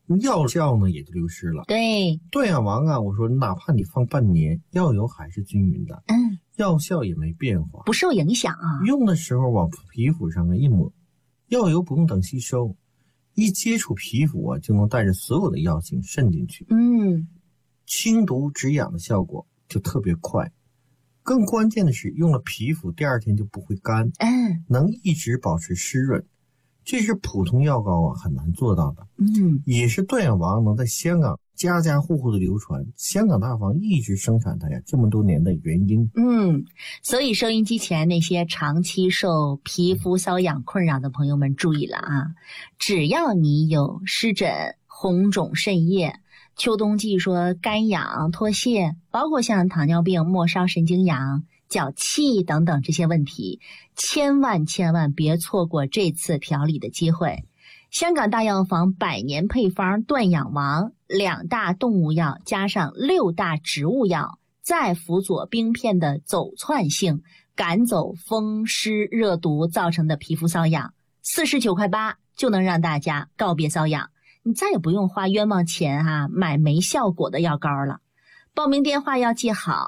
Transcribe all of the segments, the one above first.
药效呢也就流失了。 对， 断氧王啊，我说哪怕你放半年，药油还是均匀的，药效也没变化， 不受影响啊。 用的时候往皮肤上一抹，药油不用等吸收，一接触皮肤啊，就能带着所有的药性渗进去。清毒止痒的效果就特别快。更关键的是，用了皮肤第二天就不会干，能一直保持湿润，这是普通药膏啊很难做到的。也是断氧王能在香港家家户户的流传，香港大房一直生产它呀这么多年的原因。 所以收音机前那些长期受皮肤瘙痒困扰的朋友们注意了啊！只要你有湿疹、红肿渗液，秋冬季说干痒脱屑，包括像糖尿病、末梢神经痒、脚气等等这些问题，千万别错过这次调理的机会。香港大药房100年配方断氧王，2大动物药加上6大植物药，再辅佐冰片的走窜性，赶走风湿热毒造成的皮肤瘙痒，49.8块就能让大家告别瘙痒。你再也不用花冤枉钱买没效果的药膏了。报名电话要记好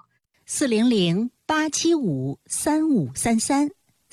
，400-875-3533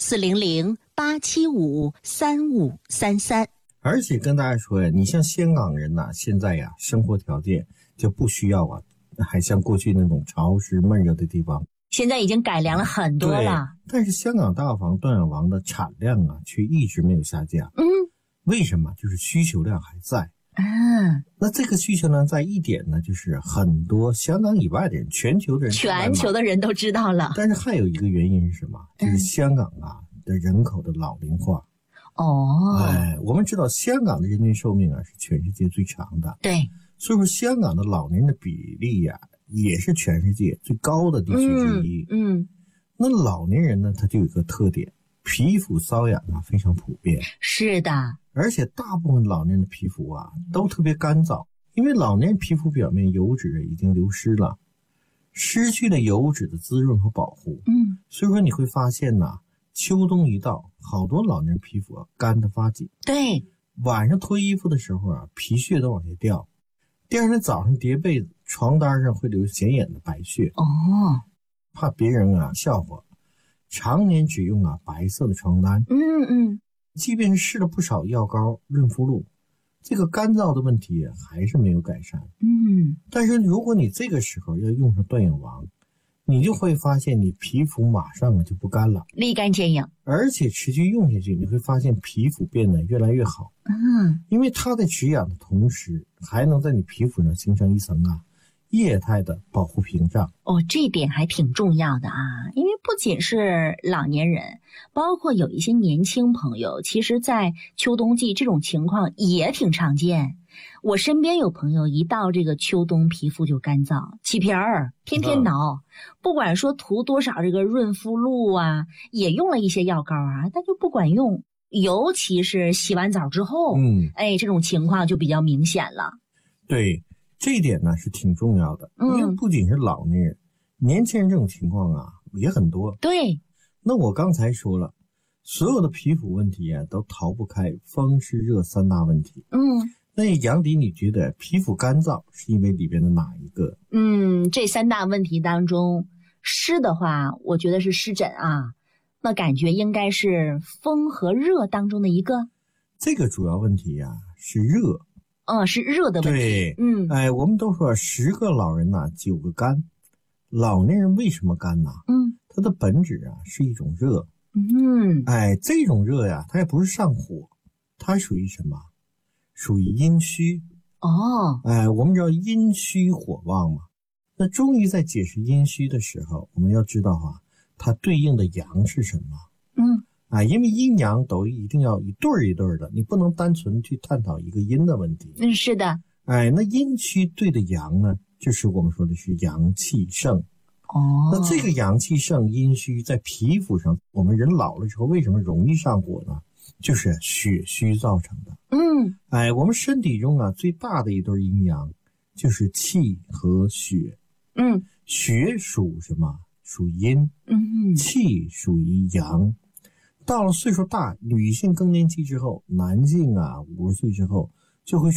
400-875-3533。 而且跟大家说呀，你像香港人呐，现在呀生活条件就不需要还像过去那种潮湿闷热的地方， 现在已经改良了很多了。 但是香港大房断氧王的产量啊却一直没有下降。为什么？就是需求量还在。那这个需求量在一点呢，就是很多香港以外的人，全球的人都知道了。 但是还有一个原因是什么？就是香港的人口的老龄化。我们知道香港的人均寿命是全世界最长的。 对， 所以说香港的老年人的比例也是全世界最高的地区之一。那老年人呢，他就有一个特点，皮肤瘙痒非常普遍。 是的， 而且大部分老年人的皮肤都特别干燥，因为老年人皮肤表面油脂已经流失了，失去了油脂的滋润和保护。所以说你会发现秋冬一到，好多老年人皮肤干得发紧。 对， 晚上脱衣服的时候皮屑都往下掉，第二天早上叠被子，床单上会留显眼的白屑。怕别人笑话，常年只用白色的床单。即便是试了不少药膏、润肤露，这个干燥的问题还是没有改善。但是如果你这个时候要用上断氧王，你就会发现你皮肤马上就不干了， 立竿见影， 而且持续用下去，你会发现皮肤变得越来越好。因为它在止痒的同时，还能在你皮肤上形成一层液态的保护屏障。 这一点还挺重要的因为不仅是老年人，包括有一些年轻朋友，其实在秋冬季这种情况也挺常见。我身边有朋友一到这个秋冬皮肤就干燥起皮儿，天天挠，不管说涂多少这个润肤露也用了一些药膏但就不管用，尤其是洗完澡之后这种情况就比较明显了。 对，这一点呢是挺重要的。因为不仅是老年人，年轻人这种情况也很多。 对， 那我刚才说了，所有的皮肤问题都逃不开风湿热3大问题。那杨迪，你觉得皮肤干燥是因为里边的哪一个？ 这3大问题当中，湿的话我觉得是湿疹那感觉应该是风和热当中的一个。 这个主要问题是热。 是热的问题。 对，我们都说10个老人9个干。老年人为什么干呢？它的本质是一种热。这种热它也不是上火，它属于什么？属于阴虚。我们知道阴虚火旺嘛。那中医在解释阴虚的时候，我们要知道它对应的阳是什么。因为阴阳都一定要一对儿一对儿的，你不能单纯去探讨一个阴的问题。 是的。 那阴虚对的阳呢，就是我们说的是阳气盛。那这个阳气盛阴虚在皮肤上，我们人老了之后为什么容易上火呢？就是血虚造成的。我们身体中最大的一对阴阳就是气和血。血属什么？属阴。气属于阳。到了岁数大，女性更年期之后，男性50岁之后就会